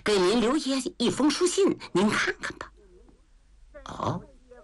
给您留下一封书信，您看看吧。哦，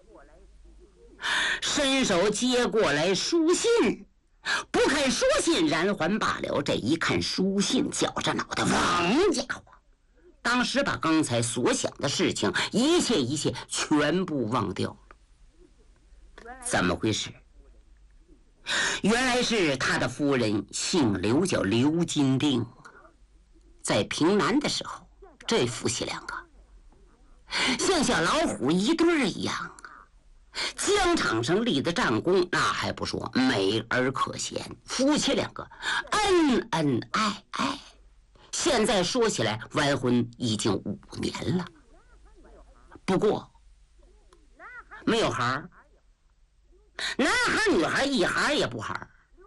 伸手接过来书信，不看书信然还罢了，这一看书信，绞着脑袋，王家伙，当时把刚才所想的事情，一切全部忘掉了。怎么回事？原来是他的夫人姓刘，叫刘金定。在平南的时候，这夫妻两个像小老虎一对儿一样啊，疆场上立的战功那还不说，美而可贤，夫妻两个恩恩爱爱。现在说起来，完婚已经5年了，不过没有孩儿，男孩女孩一孩也不孩。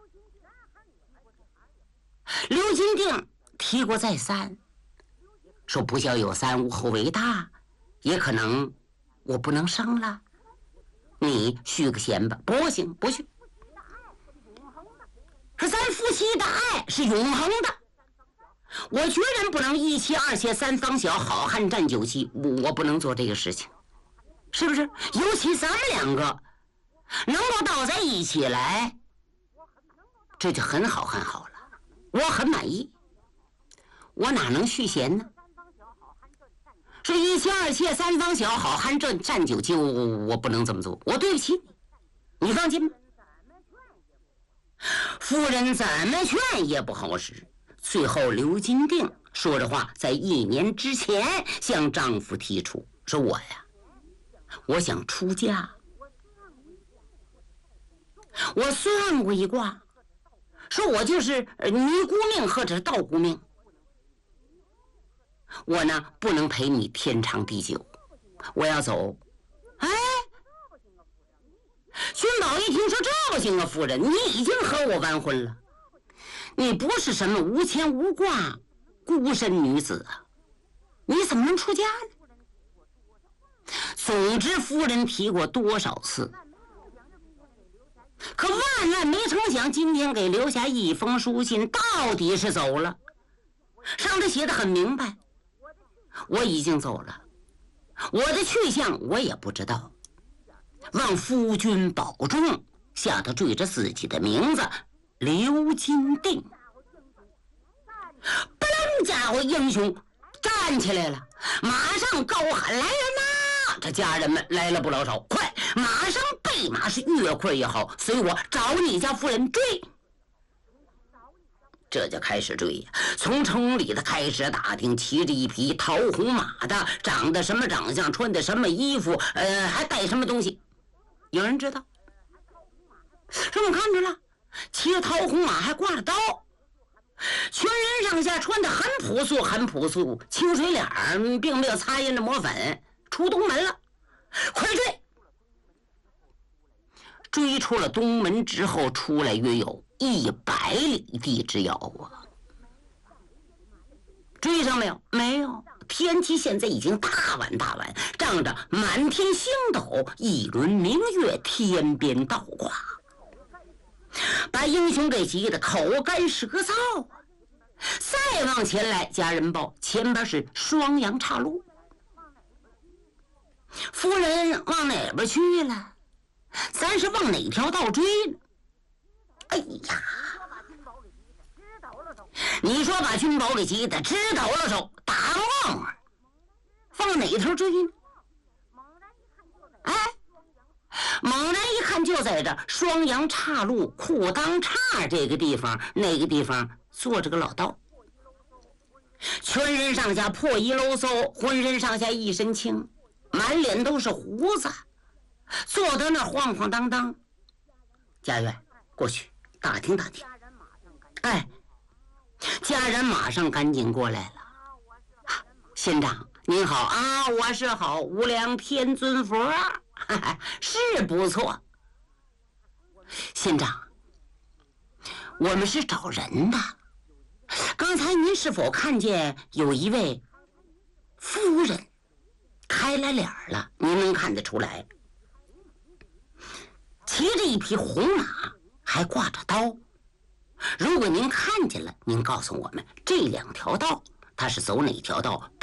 刘金定提过再三，说不孝有三，无后为大，也可能我不能生了，你续个弦吧。不行，不续。说咱夫妻的爱是永恒的，我决然不能一妻二妾三方小，好汉占9妻，我不能做这个事情，是不是？尤其咱们两个能够到在一起来，这就很好很好了，我很满意。我哪能续弦呢？说一妻二妾三方小，好汉占9妻，我不能这么做，我对不起你，你放心吧。夫人怎么劝也不好使，最后刘金定说着话，在1年之前向丈夫提出，说我想出家。我算过一卦，说我就是尼姑命或者是道姑命，我呢不能陪你天长地久，我要走。哎，君宝一听说这不行啊，夫人，你已经和我完婚了，你不是什么无牵无挂孤身女子啊，你怎么能出家呢？总之夫人提过多少次，可万没成想，今天给留下一封书信，到底是走了，上头写得很明白，我已经走了，我的去向我也不知道，望夫君保重，下头缀着自己的名字刘金定。不楞家伙英雄站起来了，马上高喊来人呐！这家人们来了不老少，快马上备马，是越快越好，随我找你家夫人追。这就开始追呀，从城里的开始打听，骑着一匹桃红马的，长得什么长相，穿的什么衣服，还带什么东西，有人知道？说我看着了，骑着桃红马，还挂着刀，全人上下穿的很朴素，很朴素，清水脸并没有擦印着抹粉，出东门了，快追！追出了东门之后，出来约有100里地之遥啊！追上没有？没有。天气现在已经大晚，仗着满天星斗，一轮明月，天边倒挂，把英雄给急得口干舌燥啊！再往前来，家人报前边是双阳岔路，夫人往哪边去了？咱是往哪条道追呢？哎呀，你说把君宝给急得直抖了手，打梦啊，往哪头追呢？哎，猛然一看，就在这双阳岔路裤裆岔这个地方，那个地方坐着个老道，全人上下破衣搂嗖，浑身上下一身青，满脸都是胡子，坐在那晃晃荡荡。家园过去打听打听。哎，家人马上赶紧过来了。县长您好啊，我是好无量天尊佛，是不错。县长，我们是找人的，刚才您是否看见有一位夫人开了脸了？您能看得出来，骑着一匹红马，还挂着刀。如果您看见了，您告诉我们这2条道，他是走哪条道？